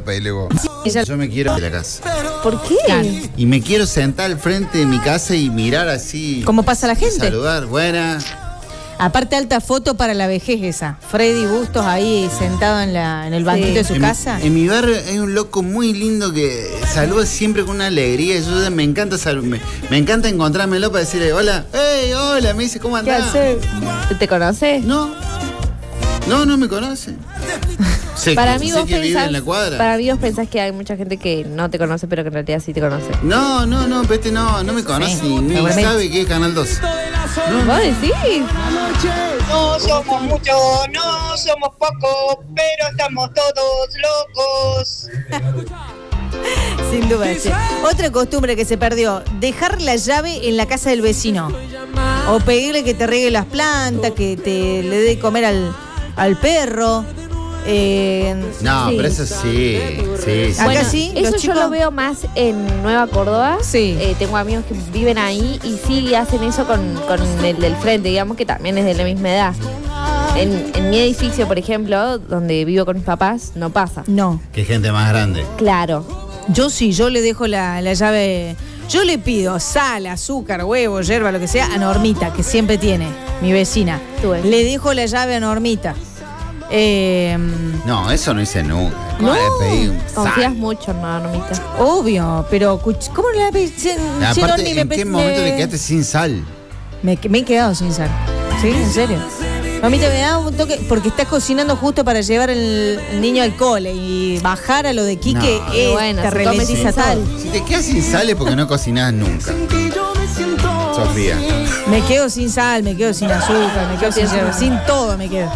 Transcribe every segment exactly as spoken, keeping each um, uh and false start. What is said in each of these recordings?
pedirle vos. Ella- Yo me quiero de la casa. ¿Por qué? Claro. Y me quiero sentar al frente de mi casa y mirar así. ¿Cómo pasa la gente? Saludar, buena. Aparte, alta foto para la vejez esa. Freddy Bustos ahí sentado en, la, en el banquito Sí. de su en, casa. En mi barrio hay un loco muy lindo que saluda siempre con una alegría. Yo me encanta salu- me, me encanta encontrármelo para decirle hola. ¡Hey, hola! Me dice, ¿cómo ¿Qué andás? haces? ¿Te conoces? No. No, no me conoce. Sé Para que, mí sé vos que vive pensás, en la cuadra. para mí vos pensás que hay mucha gente que no te conoce, pero que en realidad sí te conoce. No, no, no, pero este no, no me conoce Sí, ni, ni seguramente. sabe qué es Canal dos. No, ¿Vos decís? No somos muchos, no somos pocos, pero estamos todos locos. Sin duda. Sí. Otra costumbre que se perdió, dejar la llave en la casa del vecino. O pedirle que te riegue las plantas, que te le dé comer al, al perro. Eh, No, Sí. pero eso sí, sí, sí. Acá sí, Eso los yo chicos- lo veo más en Nueva Córdoba. Sí. Eh, tengo amigos que viven ahí y sí hacen eso con, con el del frente, digamos que también es de la misma edad. En, en mi edificio, por ejemplo, donde vivo con mis papás, no pasa. no. Qué gente más grande. Claro. Yo sí, yo le dejo la, la llave. Yo le pido sal, azúcar, huevo, hierba, lo que sea, a Normita, que siempre tiene, mi vecina. Tu vecina. Le dejo la llave a Normita. Eh, No, eso no hice nunca. ¿Cómo No. le pedí un Confías sal? mucho en la Normita. obvio, pero cuch- ¿cómo le pedí? Si- si Normi Aparte, me ¿en pe- qué momento me- le quedaste sin sal? Me, me he quedado sin sal. ¿Sí? ¿En serio? Mamita, me da un toque, porque estás cocinando justo para llevar el, el niño al cole y bajar a lo de Quique No. es, Bueno, te se come ralentiza sin sal. todo. Si te quedas sin sal es porque no cocinás nunca. Sofía. Me quedo sin sal, me quedo sin azúcar, me quedo sin hierba, sin todo me quedo.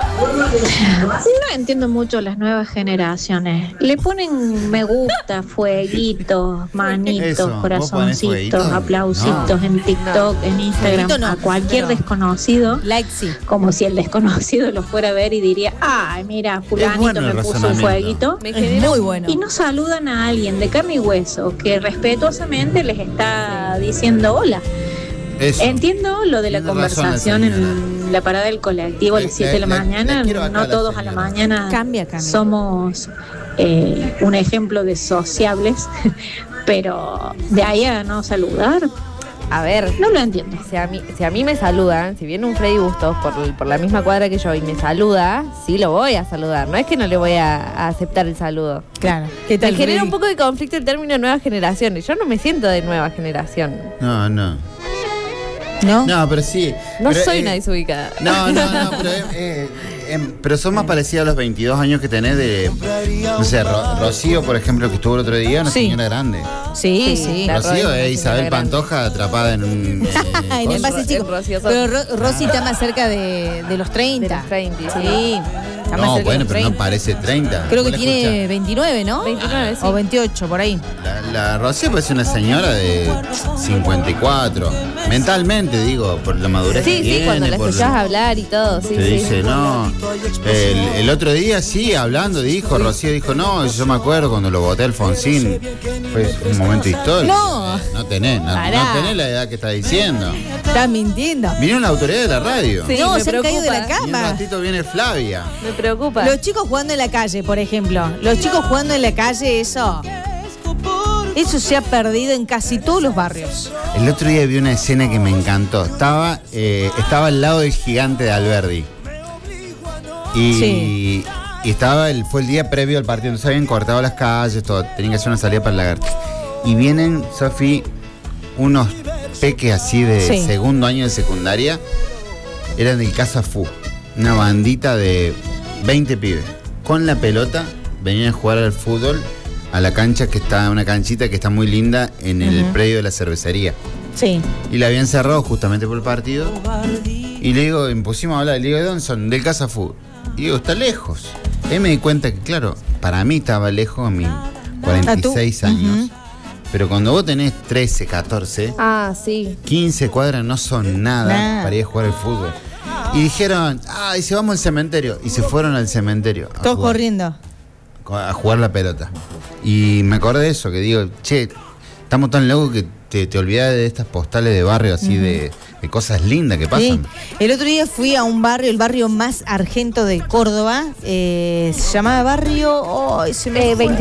No entiendo mucho las nuevas generaciones. Le ponen me gusta, fueguitos, manitos, Eso, ¿vos ponés corazoncitos, fueguitos? aplausitos No. en TikTok, en Instagram, Fueguito no, a cualquier pero- desconocido, Like sí. como si el desconocido lo fuera a ver y diría, ay, mira, fulanito bueno el me puso un razonamiento. fueguito. Me Es genera muy un- bueno. Y no saludan a alguien de carne y hueso que respetuosamente les está diciendo hola. Eso. Entiendo lo de la Tiene razón la conversación señora. en la parada del colectivo a Le- las siete de la le- mañana. le quiero acá No a la todos a la señora. mañana Cambia, cambia. somos eh, un ejemplo de sociables, pero de ahí a no saludar, A ver, no lo entiendo. si a, mí, si a mí me saludan, si viene un Freddy Bustos por, por la misma cuadra que yo y me saluda, sí lo voy a saludar. No es que no le voy a, a aceptar el saludo. Claro. ¿Qué Me tal, genera Freddy? un poco de conflicto el término nuevas generaciones. Yo no me siento de nueva generación. No, no. ¿No? No, pero sí. No Pero, soy eh, una desubicada. No, no, no, pero, eh, eh, em, pero son más parecidos a los veintidós años que tenés de, no sé, Ro- Rocío, por ejemplo, que estuvo el otro día, una Sí. señora grande. Sí, Sí, sí. la Rocío Roy, es una Isabel señora grande. Pantoja atrapada en un... eh, Ay, en el coso. pase chico. el Rocío Sol. Pero Ro- Rosy está más cerca de, de los treinta. De los treinta, Sí. Está más No, cerca de bueno, los pero no treinta. parece treinta. Creo que ¿Vos la tiene escuchás? veintinueve, ¿no? veintinueve, sí. O veintiocho, por ahí. La, la Rocío parece una señora de cincuenta y cuatro. Mentalmente, digo, por la madurez Sí, que sí, tiene. cuando la por- escuchás hablar y todo. Sí, Te sí. dice, no. El, el otro día, sí, hablando, dijo, Rocío dijo, no, yo me acuerdo cuando lo voté a Alfonsín. Fue un momento histórico. No. No tenés, no, Pará. no tenés la edad que estás diciendo. Estás mintiendo. Vinieron la autoridad de la radio. Sí, no, me se han caído de la preocupa. Y un cama. ratito viene Flavia. Me preocupa. Los chicos jugando en la calle, por ejemplo. Los chicos jugando en la calle, eso. Eso se ha perdido en casi todos los barrios. El otro día vi una escena que me encantó. Estaba, eh, estaba al lado del gigante de Alberdi. Y, Sí. y estaba el, fue el día previo al partido. Entonces habían cortado las calles, todo. Tenían que hacer una salida para el lagarto. Y vienen, Sofi, unos peques así de Sí. segundo año de secundaria. Eran del Casa Fu. Una bandita de veinte pibes. Con la pelota venían a jugar al fútbol a la cancha que está, una canchita que está muy linda en el Ujú. predio de la cervecería. Sí. Y la habían cerrado justamente por el partido. Y le digo, me pusimos a hablar, le digo, ¿de dónde son? Del Casa Fu. Y digo, está lejos. Ahí me di cuenta que, claro, para mí estaba lejos a mis cuarenta y seis Ah, tú. años. Ujú. Pero cuando vos tenés trece, catorce, Ah, sí. quince cuadras no son nada Nah. para ir a jugar al fútbol. Y dijeron, ah, y si vamos al cementerio. Y se fueron al cementerio. a Todos jugar. corriendo. A jugar la pelota. Y me acordé de eso, que digo, che, estamos tan locos que te, te olvidás de estas postales de barrio así de, de cosas lindas que Sí. pasan. El otro día fui a un barrio, el barrio más argento de Córdoba. eh, se llamaba barrio. Oh, se me Eh, fue.